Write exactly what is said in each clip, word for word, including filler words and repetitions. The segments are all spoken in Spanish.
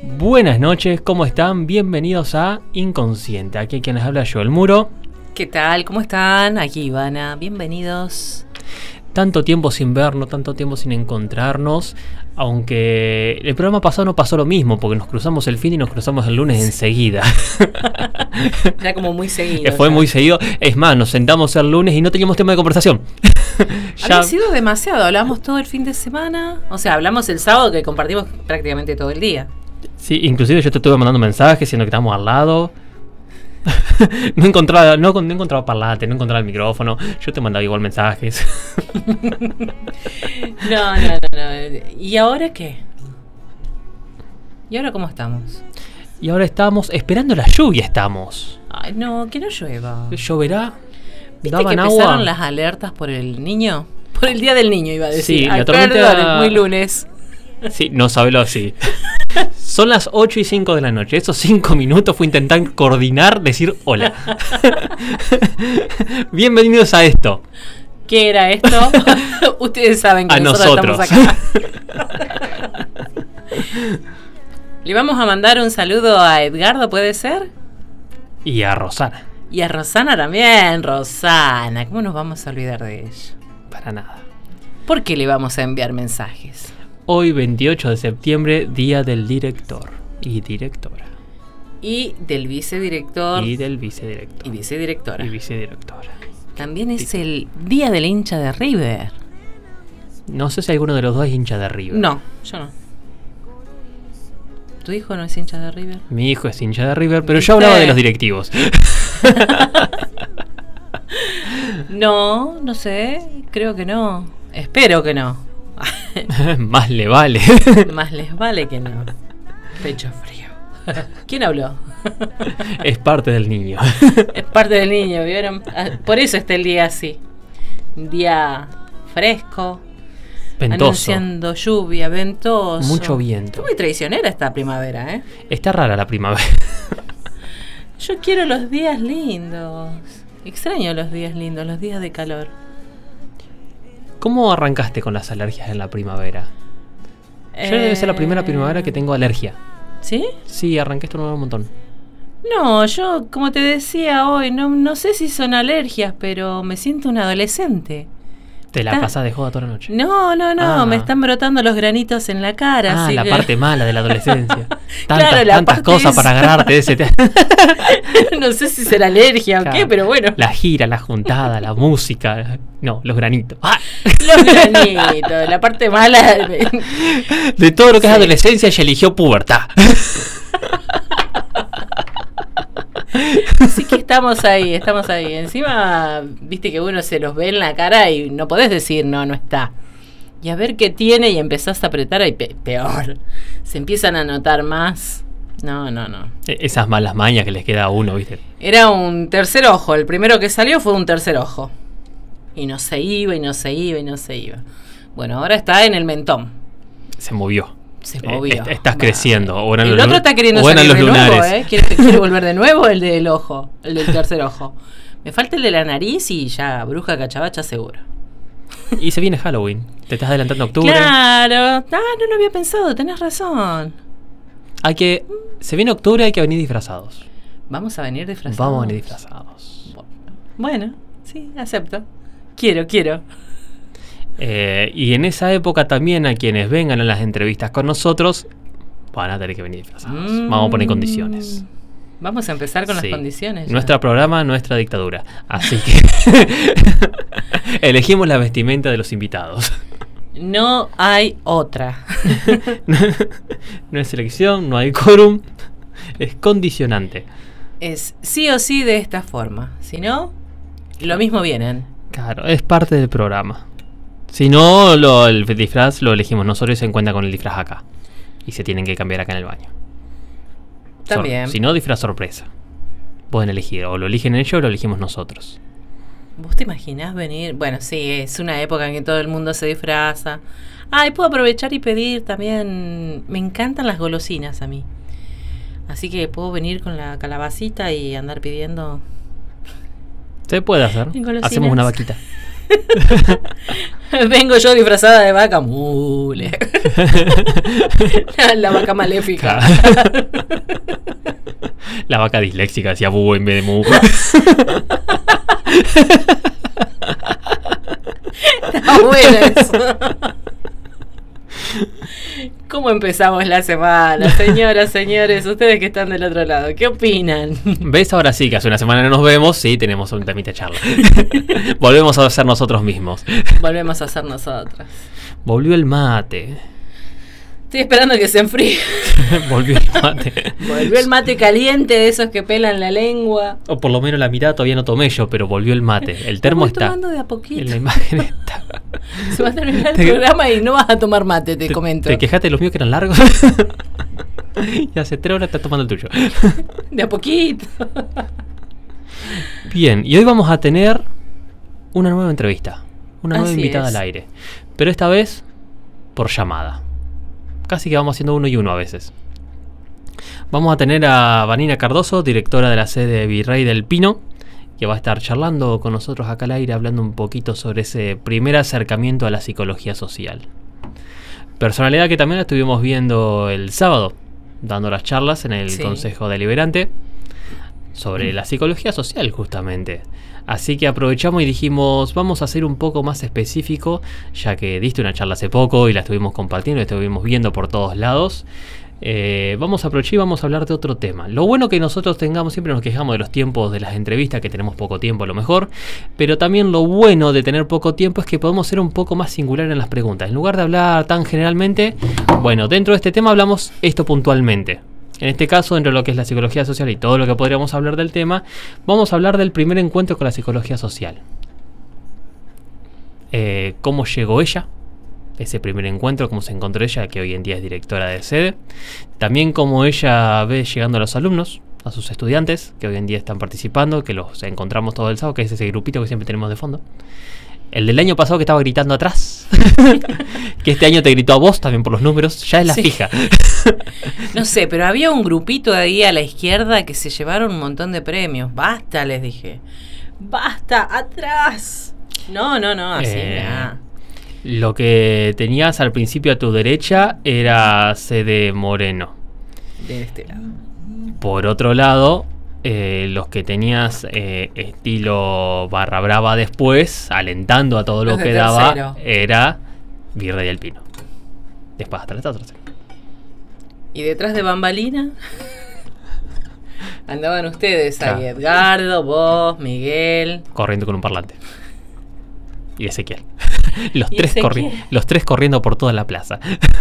Buenas noches, ¿cómo están? Bienvenidos a Inconsciente. Aquí quien les habla yo, el Muro. ¿Qué tal? ¿Cómo están? Aquí Ivana, bienvenidos. Tanto tiempo sin vernos, tanto tiempo sin encontrarnos. Aunque el programa pasado no pasó lo mismo, porque nos cruzamos el fin y nos cruzamos el lunes enseguida. Era como muy seguido. Fue ya. muy seguido. Es más, nos sentamos el lunes y no teníamos tema de conversación. Ya... Había sido demasiado, hablamos todo el fin de semana. O sea, hablamos el sábado que compartimos prácticamente todo el día. Sí, inclusive yo te estuve mandando mensajes siendo que estábamos al lado. No encontraba, no, no encontraba parlante, no encontraba el micrófono. Yo te mandaba igual mensajes. No, no, no, no. ¿Y ahora qué? ¿Y ahora cómo estamos? Y ahora estamos esperando la lluvia, estamos. Ay, no, que no llueva. ¿Lloverá? ¿Viste ¿Daban que empezaron agua? las alertas por el niño? Por el día del niño, iba a decir. Sí, Ay, la tormenta... perdón, es muy lunes. Sí, no sabelo así. Son las ocho y cinco de la noche. Esos cinco minutos fue intentar coordinar, decir hola. Bienvenidos a esto. ¿Qué era esto? Ustedes saben que a nosotros, nosotros estamos acá. Le vamos a mandar un saludo a Edgardo, ¿puede ser? Y a Rosana. Y a Rosana también. Rosana, ¿cómo nos vamos a olvidar de ella? Para nada. ¿Por qué le vamos a enviar mensajes? Hoy, veintiocho de septiembre, día del director y directora. Y del vicedirector. Y del vicedirector. Y vicedirectora. Y vicedirectora. También es el día del hincha de River. No sé si alguno de los dos es hincha de River. No, yo no. ¿Tu hijo no es hincha de River? Mi hijo es hincha de River, pero ¿Viste? yo hablaba de los directivos. No, no sé. Creo que no. Espero que no. Más le vale. Más les vale que no. Pecho frío. ¿Quién habló? Es parte del niño. Es parte del niño, ¿vieron? Por eso está el día así. Un día fresco. Ventoso. Anunciando lluvia, ventoso. Mucho viento. Es muy traicionera esta primavera, ¿eh? Está rara la primavera. Yo quiero los días lindos. Extraño los días lindos, los días de calor. ¿Cómo arrancaste con las alergias en la primavera? Eh... Yo debe ser la primera primavera que tengo alergia. ¿Sí? Sí, arranqué esto un montón. No, yo, como te decía hoy, no, no sé si son alergias, pero me siento una adolescente. Te la Está... pasas de joda toda la noche. No, no, no, ah. me están brotando los granitos en la cara. Ah, así la que... parte mala de la adolescencia. Tantas, Claro, la tantas parte cosas es... para agarrarte de ese te... No sé si será alergia claro. o qué, pero bueno. La gira, la juntada, la música. No, los granitos. ¡Ah! Los granitos, la parte mala. De, de todo lo que sí. es adolescencia, ella eligió pubertad. Así que estamos ahí, estamos ahí. Encima, viste que uno se los ve en la cara y no podés decir no, no está. Y a ver qué tiene y empezás a apretar y pe- peor. Se empiezan a notar más. No, no, no. Esas malas mañas que les queda a uno, ¿viste? Era un tercer ojo. El primero que salió fue un tercer ojo. Y no se iba, y no se iba, y no se iba. Bueno, ahora está en el mentón. Se movió. Se movió. Eh, estás creciendo. Vale. O eran El los otro está queriendo salir salir los de lunares. nuevo, ¿eh? Quiere, quiere volver de nuevo el del ojo, el del tercer ojo. Me falta el de la nariz y ya, bruja cachabacha seguro. Y se viene Halloween. Te estás adelantando a octubre. Claro. Ah, no lo había pensado, tenés razón. Hay que... Se viene octubre, hay que venir disfrazados. ¿Vamos a venir disfrazados? Vamos a venir disfrazados. Bueno, sí, acepto. Quiero, quiero. Eh, y en esa época también a quienes vengan a las entrevistas con nosotros van a tener que venir disfrazados. Mm. Vamos a poner condiciones. Vamos a empezar con sí. las condiciones. Ya. Nuestro programa, nuestra dictadura. Así que elegimos la vestimenta de los invitados. No hay otra. no, no es selección, no hay quórum. Es condicionante. Es sí o sí de esta forma. Si no, lo mismo vienen. Claro, es parte del programa. Si no, lo, el disfraz lo elegimos nosotros y se encuentra con el disfraz acá. Y se tienen que cambiar acá en el baño. También. Sor- si no, disfraz sorpresa. Pueden elegir, o lo eligen ellos o lo elegimos nosotros. ¿Vos te imaginás venir? Bueno, sí, es una época en que todo el mundo se disfraza. Ah, y puedo aprovechar y pedir también. Me encantan las golosinas a mí. Así que puedo venir con la calabacita y andar pidiendo. Se puede hacer. Hacemos una vaquita. Vengo yo disfrazada de vaca mule. la, la vaca maléfica. La vaca disléxica hacía bu en vez de mu. Está bueno eso. ¿Cómo empezamos la semana, señoras, señores? Ustedes que están del otro lado, ¿qué opinan? ¿Ves? Ahora sí, que hace una semana no nos vemos, sí, tenemos un temita de charla. Volvemos a ser nosotros mismos. Volvemos a ser nosotros. Volvió el mate. Estoy esperando que se enfríe. Volvió el mate. Volvió el mate caliente de esos que pelan la lengua. O por lo menos la mirada todavía no tomé yo, pero volvió el mate. El termo está. Tomando de a poquito. En la imagen está. Se va a terminar el programa y no vas a tomar mate, te, te comento. ¿Te quejaste de los míos que eran largos? Y hace tres horas estás tomando el tuyo. De a poquito. Bien, y hoy vamos a tener una nueva entrevista. Una nueva Así invitada es. al aire. Pero esta vez por llamada. Casi que vamos haciendo uno y uno a veces. Vamos a tener a Vanina Cardoso, directora de la sede Virrey del Pino, que va a estar charlando con nosotros acá al aire, hablando un poquito sobre ese primer acercamiento a la psicología social. Personalidad que también la estuvimos viendo el sábado, dando las charlas en el Sí. Consejo Deliberante sobre la psicología social, justamente. Así que aprovechamos y dijimos, vamos a hacer un poco más específico, ya que diste una charla hace poco y la estuvimos compartiendo, la estuvimos viendo por todos lados. Eh, vamos a aprovechar y vamos a hablar de otro tema. Lo bueno que nosotros tengamos, siempre nos quejamos de los tiempos de las entrevistas, que tenemos poco tiempo a lo mejor, pero también lo bueno de tener poco tiempo es que podemos ser un poco más singular en las preguntas. En lugar de hablar tan generalmente, bueno, dentro de este tema hablamos esto puntualmente. En este caso, dentro de lo que es la psicología social y todo lo que podríamos hablar del tema, vamos a hablar del primer encuentro con la psicología social. Eh, ¿Cómo llegó ella? Ese primer encuentro, cómo se encontró ella, que hoy en día es directora de sede. También cómo ella ve llegando a los alumnos, a sus estudiantes, que hoy en día están participando, que los encontramos todo el sábado, que es ese grupito que siempre tenemos de fondo. El del año pasado que estaba gritando atrás, que este año te gritó a vos también por los números, ya es la Sí. fija. No sé, pero había un grupito ahí a la izquierda que se llevaron un montón de premios. Basta, les dije. Basta, atrás. No, no, no, así Eh, nada. Lo que tenías al principio a tu derecha era Sede Moreno. De este lado. Por otro lado, eh, los que tenías eh, estilo barra brava después, alentando a todo lo Los de que daba, tercero. era Virrey del Pino. Después hasta la otra. Y detrás de bambalina andaban ustedes Claro. ahí, Edgardo, vos, Miguel. Corriendo con un parlante. Y Ezequiel. Los, Y tres Ezequiel. corri- los tres corriendo por toda la plaza.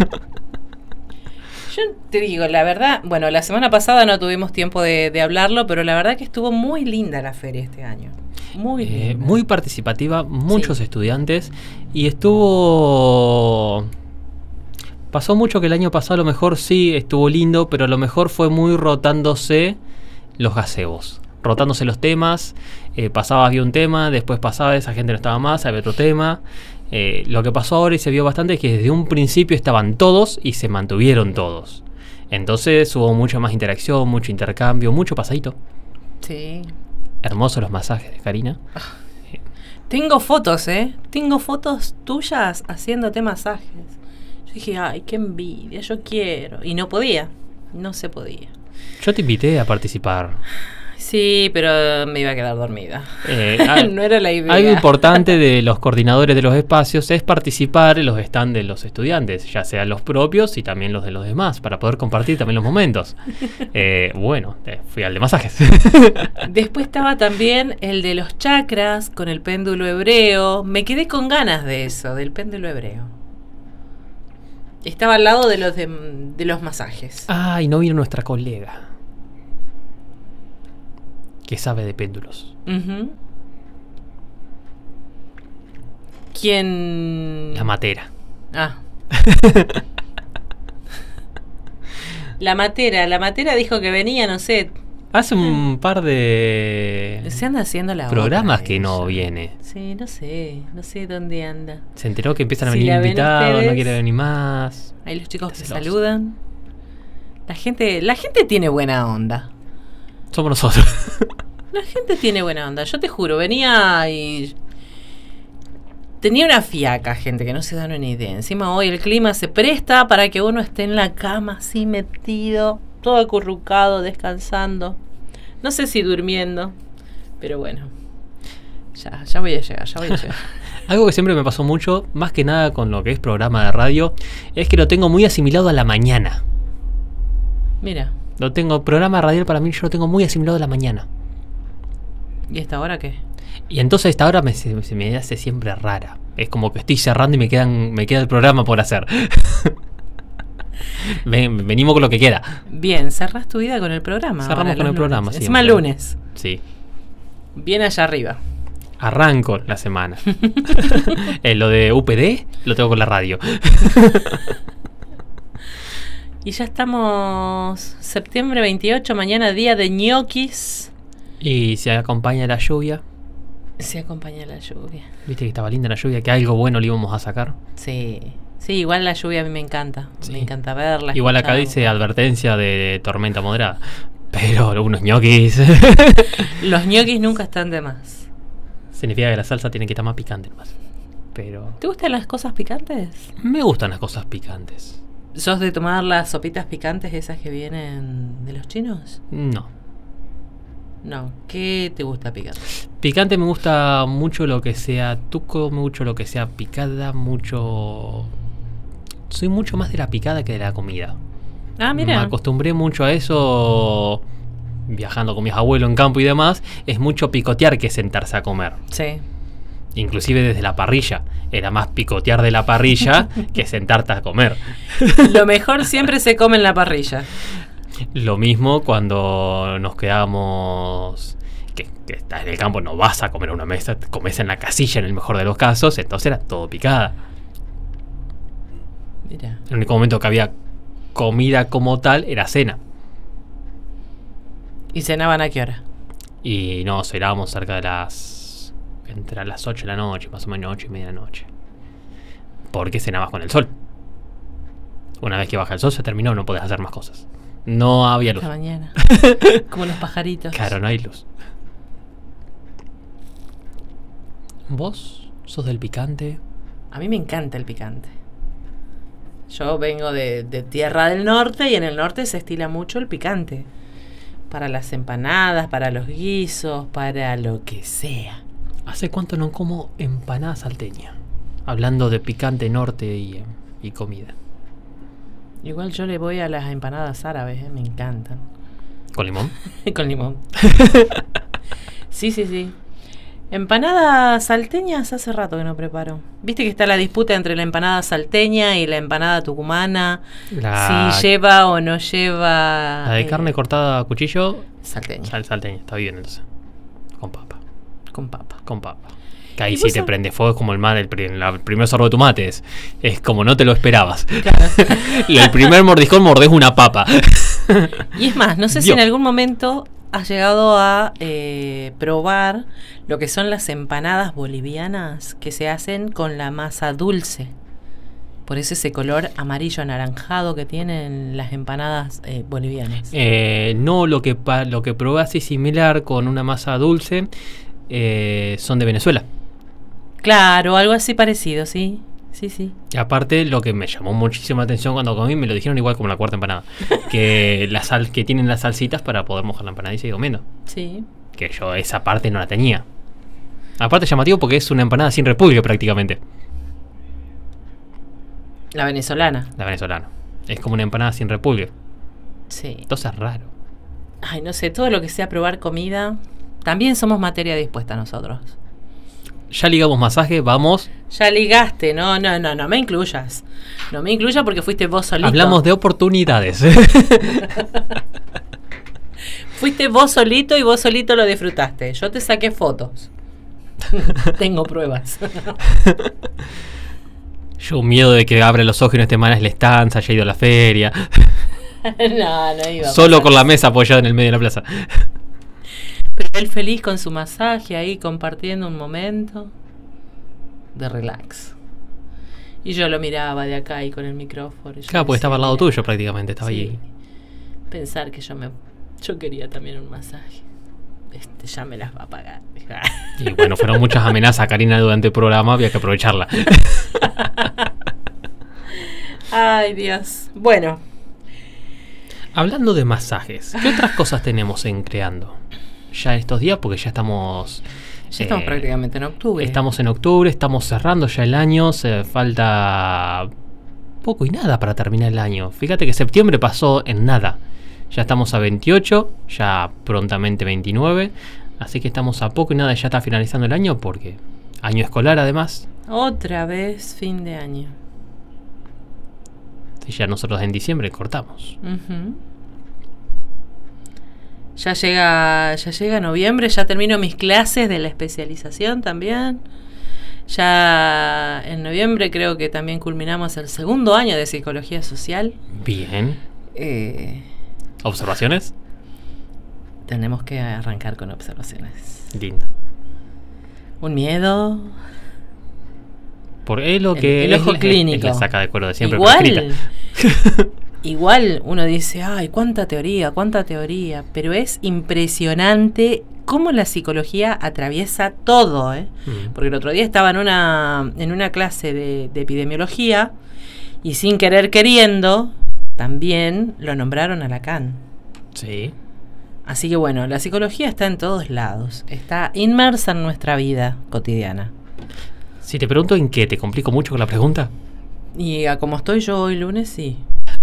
Yo te digo, la verdad, bueno, la semana pasada no tuvimos tiempo de, de hablarlo, pero la verdad que estuvo muy linda la feria este año. Muy Eh, linda. muy participativa, muchos Sí. estudiantes. Y estuvo... Pasó mucho que el año pasado a lo mejor sí estuvo lindo, pero a lo mejor fue muy rotándose los gazebos. Rotándose los temas, eh, pasaba, había un tema, después pasaba, esa gente no estaba más, había otro tema. Eh, lo que pasó ahora y se vio bastante es que desde un principio estaban todos y se mantuvieron todos. Entonces hubo mucha más interacción, mucho intercambio, mucho pasadito. Sí. Hermosos los masajes de Karina. Tengo fotos, ¿eh? Tengo fotos tuyas haciéndote masajes. Yo dije, ay, qué envidia, yo quiero. Y no podía, no se podía. Yo te invité a participar. Sí, pero me iba a quedar dormida. Eh, a- No era la idea. Algo importante de los coordinadores de los espacios es participar en los stands de los estudiantes, ya sean los propios y también los de los demás, para poder compartir también los momentos. Eh, bueno, eh, fui al de masajes. Después estaba también el de los chakras con el péndulo hebreo. Me quedé con ganas de eso, del péndulo hebreo. Estaba al lado de los de, de los masajes. Ay, no vino nuestra colega, que sabe de péndulos. Ujú. ¿Quién? La matera. Ah. La matera, la matera dijo que venía, no sé. Hace un par de Se anda haciendo la programas otra que no ella. viene. Sí, no sé, no sé dónde anda. Se enteró que empiezan a Si venir la ven invitados, no ustedes. quiere venir más. Ahí los chicos te Está celoso. saludan. La gente, la gente tiene buena onda. Somos nosotros. La gente tiene buena onda. Yo te juro, venía y tenía una fiaca, gente, que no se dan una idea. Encima hoy el clima se presta para que uno esté en la cama así metido, todo acurrucado, descansando. No sé si durmiendo, pero bueno. Ya, ya voy a llegar, ya voy a llegar. Algo que siempre me pasó mucho, más que nada con lo que es programa de radio, es que lo tengo muy asimilado a la mañana. Mira. Lo tengo, programa radial para mí yo lo tengo muy asimilado a la mañana. ¿Y esta hora qué? Y entonces esta hora me, se, se me hace siempre rara. Es como que estoy cerrando y me quedan me queda el programa por hacer. Ven, venimos con lo que queda. Bien, cerrás tu vida con el programa. Cerramos con el programa, sí. sí. Encima lunes. Sí. Bien allá arriba. Arranco la semana. eh, lo de U P D lo tengo con la radio. Y ya estamos septiembre veintiocho, mañana día de ñoquis. Y se acompaña la lluvia. Se acompaña la lluvia. Viste que estaba linda la lluvia, que algo bueno le íbamos a sacar. Sí, sí, igual la lluvia a mí me encanta. Sí. Me encanta verla. Igual acá dice advertencia de tormenta moderada. Pero unos ñoquis. Los ñoquis nunca están de más. Significa que la salsa tiene que estar más picante más. Pero. ¿Te gustan las cosas picantes? Me gustan las cosas picantes. ¿Sos de tomar las sopitas picantes esas que vienen de los chinos? No. No. ¿Qué te gusta picante? Picante me gusta mucho lo que sea tuco, mucho lo que sea picada, mucho... Soy mucho más de la picada que de la comida. Ah, mira. Me acostumbré mucho a eso viajando con mis abuelos en campo y demás. Es mucho picotear que sentarse a comer. Sí. Inclusive desde la parrilla. Era más picotear de la parrilla que sentarte a comer. Lo mejor siempre se come en la parrilla. Lo mismo cuando nos quedábamos... Que, que estás en el campo, no vas a comer a una mesa, comes en la casilla en el mejor de los casos. Entonces era todo picada. Mira. El único momento que había comida como tal era cena. ¿Y cenaban a qué hora? Y no, cenábamos cerca de las... Entre las ocho de la noche, más o menos ocho y media de la noche. Porque cenabas con el sol. Una vez que baja el sol se terminó, no podés hacer más cosas. No había luz. La mañana. Como los pajaritos. Claro, no hay luz. ¿Vos sos del picante? A mí me encanta el picante. Yo vengo de, de tierra del norte y en el norte se estila mucho el picante. Para las empanadas, para los guisos, para lo que sea. ¿Hace cuánto no como empanada salteña? Hablando de picante norte y, y comida. Igual yo le voy a las empanadas árabes, ¿eh? Me encantan. ¿Con limón? Con limón. Sí, sí, sí. Empanadas salteñas hace rato que no preparo. Viste que está la disputa entre la empanada salteña y la empanada tucumana. La... Si lleva o no lleva... La de eh... carne cortada a cuchillo. Salteña. Sal, salteña, está bien entonces. Con papa. Con papa. Con papa. Que ahí sí te prende fuego, es como el, mal, el, el, el primer sorbo de tomates. Es como no te lo esperabas. Claro. El primer mordiscón mordés una papa. Y es más, no sé Dios. si en algún momento has llegado a eh, probar lo que son las empanadas bolivianas que se hacen con la masa dulce. Por eso ese color amarillo anaranjado que tienen las empanadas eh, bolivianas. Eh, no, lo que, pa, lo que probé así similar con una masa dulce eh, son de Venezuela. Claro, algo así parecido, sí. Sí, sí. Y aparte, lo que me llamó muchísimo la atención cuando comí, me lo dijeron igual como la cuarta empanada, que la sal, que tienen las salsitas para poder mojar la empanada y seguir comiendo. Sí. Que yo esa parte no la tenía. Aparte llamativo porque es una empanada sin repulgue prácticamente. La venezolana. La venezolana. Es como una empanada sin repulgue. Sí. Entonces es raro. Ay, no sé, todo lo que sea probar comida, también somos materia dispuesta nosotros. Ya ligamos masaje, vamos. Ya ligaste, no, no, no, no me incluyas. No me incluyas porque fuiste vos solito. Hablamos de oportunidades. Fuiste vos solito y vos solito lo disfrutaste. Yo te saqué fotos. Tengo pruebas. Yo miedo de que abra los ojos y no esté mal en la estancia, haya ido a la feria. No, no iba. Solo con la mesa apoyada en el medio de la plaza. Pero él feliz con su masaje ahí, compartiendo un momento de relax. Y yo lo miraba de acá y con el micrófono. Y claro, porque estaba al lado tuyo prácticamente, estaba sí. allí. Pensar que yo me yo quería también un masaje. este, ya me las va a pagar. Y bueno, fueron muchas amenazas a Karina durante el programa, había que aprovecharla. Ay, Dios. Bueno. Hablando de masajes, ¿qué otras cosas tenemos en Creando? Ya estos días, porque ya estamos... Ya estamos eh, prácticamente en octubre. Estamos en octubre, estamos cerrando ya el año, se falta poco y nada para terminar el año. Fíjate que septiembre pasó en nada. Ya estamos a veintiocho, ya prontamente veintinueve, así que estamos a poco y nada, ya está finalizando el año porque año escolar además. Otra vez fin de año. Y ya nosotros en diciembre cortamos. Uh-huh. Ya llega, ya llega noviembre, ya termino mis clases de la especialización también. Ya en noviembre creo que también culminamos el segundo año de psicología social. Bien. Eh, ¿Observaciones? Tenemos que arrancar con observaciones. Lindo. Un miedo. Por es lo que el, el ojo es, clínico. Es la saca de cuero de siempre. Igual, igual uno dice, ay, cuánta teoría, cuánta teoría, pero es impresionante cómo la psicología atraviesa todo, ¿eh? Mm. Porque el otro día estaba en una, en una clase de, de epidemiología y sin querer queriendo también lo nombraron a Lacan. Sí. Así que bueno, la psicología está en todos lados, está inmersa en nuestra vida cotidiana. Si te pregunto en qué, ¿te complico mucho con la pregunta? Y a como estoy yo hoy lunes, sí.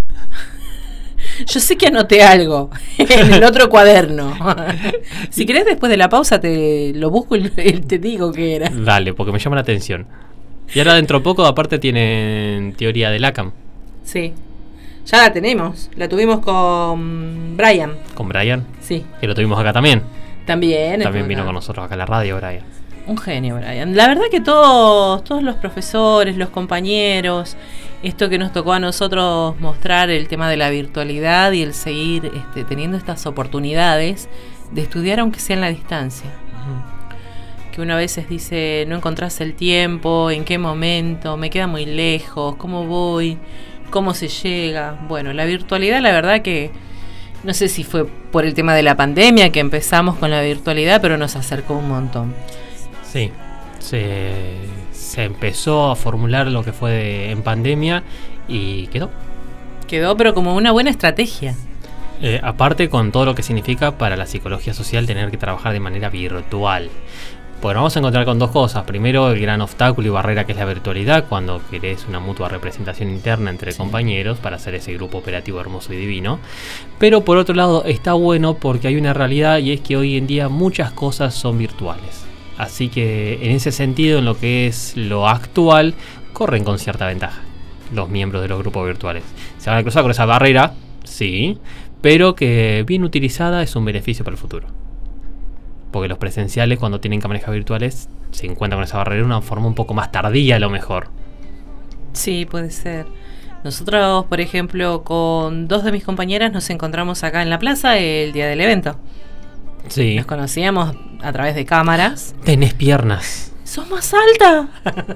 Yo sé que anoté algo en el otro cuaderno. Si querés, después de la pausa te lo busco y te digo qué era. Dale, porque me llama la atención. Y ahora dentro de poco, aparte, tienen teoría de Lacan. Sí. Ya la tenemos. La tuvimos con Brian. ¿Con Brian? Sí. Que lo tuvimos acá también. También. También vino acá con nosotros acá en la radio, Brian. Un genio, Brian. La verdad que todos, todos los profesores, los compañeros, esto que nos tocó a nosotros mostrar, el tema de la virtualidad y el seguir este, teniendo estas oportunidades de estudiar aunque sea en la distancia. Uh-huh. Que uno a veces dice, no encontrás el tiempo, en qué momento, me queda muy lejos, cómo voy, cómo se llega. Bueno, la virtualidad, la verdad que no sé si fue por el tema de la pandemia que empezamos con la virtualidad, pero nos acercó un montón. Sí, se, se empezó a formular lo que fue de, en pandemia y quedó. Quedó, pero como una buena estrategia. Eh, aparte con todo lo que significa para la psicología social tener que trabajar de manera virtual. Bueno, vamos a encontrar con dos cosas. Primero, el gran obstáculo y barrera que es la virtualidad, cuando querés una mutua representación interna entre sí. compañeros para hacer ese grupo operativo hermoso y divino. Pero por otro lado, está bueno porque hay una realidad y es que hoy en día muchas cosas son virtuales. Así que en ese sentido, en lo que es lo actual, corren con cierta ventaja los miembros de los grupos virtuales. Se van a cruzar con esa barrera, sí, pero que bien utilizada es un beneficio para el futuro. Porque los presenciales, cuando tienen cámaras virtuales, se encuentran con esa barrera de una forma un poco más tardía a lo mejor. Sí, puede ser. Nosotros, por ejemplo, con dos de mis compañeras nos encontramos acá en la plaza el día del evento. Sí. Nos conocíamos a través de cámaras. Tenés piernas. ¡Sos más alta!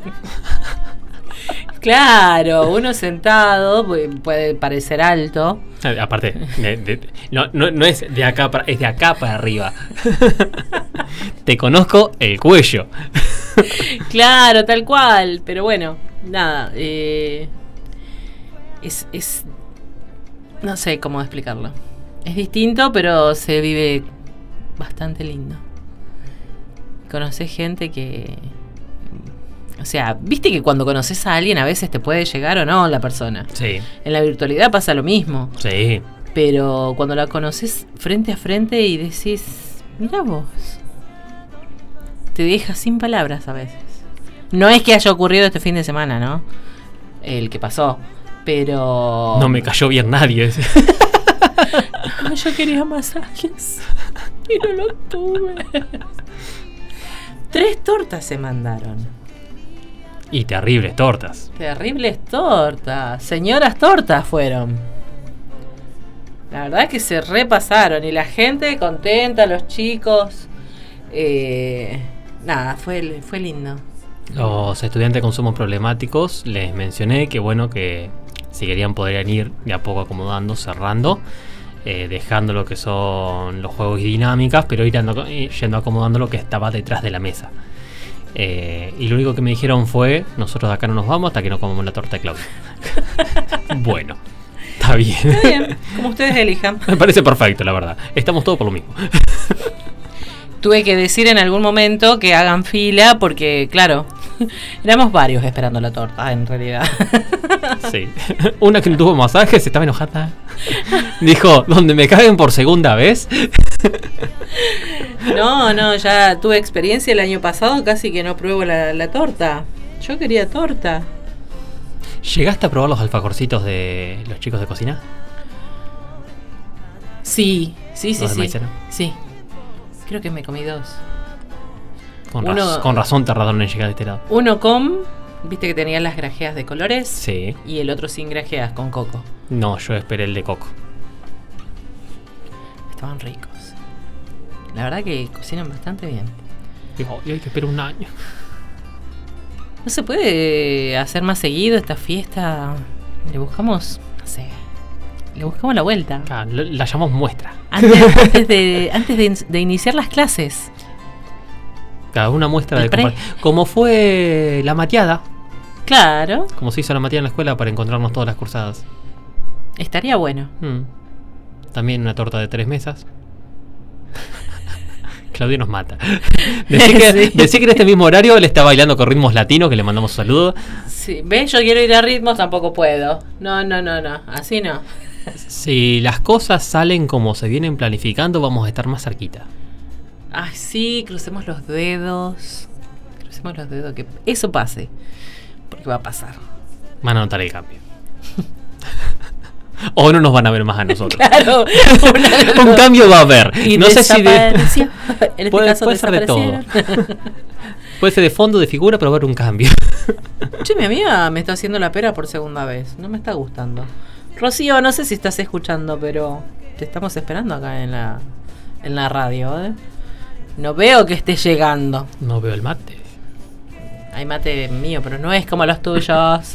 Claro, uno sentado puede parecer alto. Aparte, de, de, no, no, no es de acá para, es de acá para arriba. Te conozco el cuello. Claro, tal cual. Pero bueno, nada. Eh, es, es. No sé cómo explicarlo. Es distinto, pero se vive bastante lindo. Conoces gente que... O sea, viste que cuando conoces a alguien a veces te puede llegar o no la persona. Sí. En la virtualidad pasa lo mismo. Sí. Pero cuando la conoces frente a frente y decís, mira vos, te deja sin palabras a veces. No es que haya ocurrido este fin de semana, ¿no? El que pasó. Pero... No me cayó bien nadie. No, yo quería masajes y no los tuve. Tres tortas se mandaron. Y terribles tortas. Terribles tortas. Señoras tortas fueron. La verdad es que se repasaron. Y la gente contenta, los chicos. Eh, nada, fue, fue lindo. Los estudiantes de consumos problemáticos, les mencioné que bueno, que si querían podrían ir de a poco acomodando, cerrando. eh, dejando lo que son los juegos y dinámicas, pero ir ando- yendo acomodando lo que estaba detrás de la mesa. Eh, y lo único que me dijeron fue: nosotros de acá no nos vamos hasta que no comamos la torta de Claudia. Bueno, está bien. Está bien, como ustedes elijan. Me parece perfecto, la verdad. Estamos todos por lo mismo. Tuve que decir en algún momento que hagan fila porque, claro, éramos varios esperando la torta, en realidad. Sí. Una que no tuvo masajes estaba enojada. Dijo: donde me caguen por segunda vez. No, no, ya tuve experiencia el año pasado, casi que no pruebo la, la torta. Yo quería torta. ¿Llegaste a probar los alfajorcitos de los chicos de cocina? Sí, sí, sí, ¿Los de sí. maicena? Sí. Creo que me comí dos. Con, Uno- raz- con razón tardaron en llegar de este lado. Uno con, viste que tenía las grajeas de colores. Sí. Y el otro sin grajeas, con coco. No, yo esperé el de coco. Estaban ricos. La verdad que cocinan bastante bien. Digo, y hay que esperar un año. ¿No se puede hacer más seguido esta fiesta? Le buscamos, no sé, le buscamos la vuelta. Ah, lo- la llamamos muestra. Antes, antes de, antes de, in- de iniciar las clases. Cada una muestra El de pre. compar- como fue la mateada, Claro, como se hizo la mateada en la escuela para encontrarnos todas las cursadas. estaría bueno. Mm. También una torta de tres mesas. Claudio nos mata. Decí que, Sí. decí que en este mismo horario él está bailando con ritmos latinos, que le mandamos un saludo. Sí, ¿ves? Yo quiero ir a ritmos, tampoco puedo. No, no, no, no, así no. Si las cosas salen como se vienen planificando, vamos a estar más cerquita. Ay, sí, crucemos los dedos. Crucemos los dedos, que eso pase. Porque va a pasar. Van a notar el cambio. O no nos van a ver más a nosotros. Claro, Un cambio va a haber. Y No sé si de, desapareció. En este puede, caso puede ser de todo. desaparecieron. Puede ser de fondo, de figura, pero va a haber un cambio. Che, mi amiga me está haciendo la pera por segunda vez. No me está gustando. Rocío, no sé si estás escuchando, pero te estamos esperando acá en la, en la radio, ¿eh? No veo que esté llegando. No veo el mate. Hay mate mío, pero no es como los tuyos.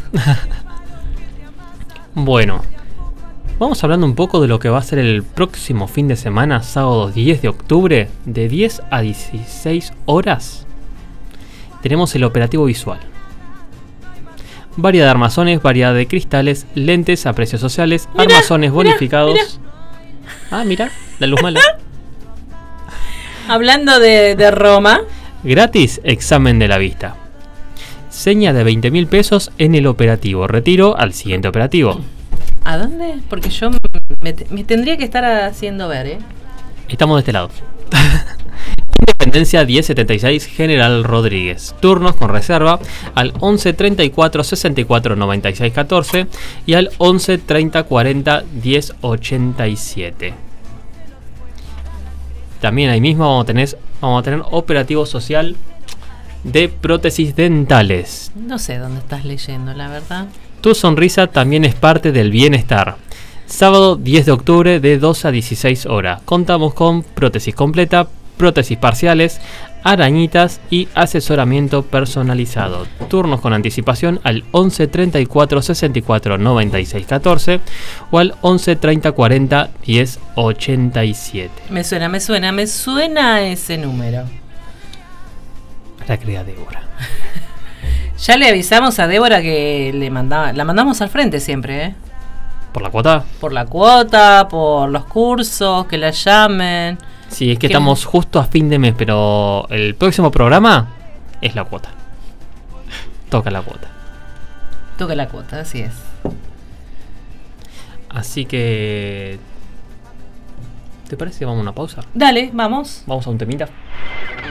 Bueno, vamos hablando un poco de lo que va a ser el próximo fin de semana, sábado diez de octubre, de diez a dieciséis horas. Tenemos el operativo visual. Variedad de armazones, variedad de cristales, lentes a precios sociales, Mirá, armazones mirá, bonificados. mirá. Ah, mira, la luz mala. Hablando de, de Roma. Gratis, examen de la vista. Seña de veinte mil pesos en el operativo. Retiro al siguiente operativo. ¿A dónde? Porque yo me, te- me tendría que estar haciendo ver, ¿eh? Estamos de este lado. Independencia diez setenta y seis General Rodríguez. Turnos con reserva al once treinta y cuatro sesenta y cuatro noventa y seis catorce y al once treinta cuarenta diez ochenta y siete. También ahí mismo vamos a tener, vamos a tener operativo social de prótesis dentales. No sé dónde estás leyendo, la verdad. Tu sonrisa también es parte del bienestar. Sábado diez de octubre de doce a dieciséis horas. Contamos con prótesis completa, prótesis parciales, arañitas y asesoramiento personalizado. Turnos con anticipación al once treinta y cuatro sesenta y cuatro noventa y seis catorce o al once treinta cuarenta diez ochenta y siete. Me suena, me suena, me suena ese número. La querida Débora. Ya le avisamos a Débora que le mandaba, la mandamos al frente siempre, ¿eh? ¿Por la cuota? Por la cuota, por los cursos, que la llamen. Sí, es que ¿Qué? estamos justo a fin de mes, pero el próximo programa es la cuota. Toca la cuota. Toca la cuota, así es. Así que... ¿Te parece que vamos a una pausa? Dale, vamos. Vamos a un temita.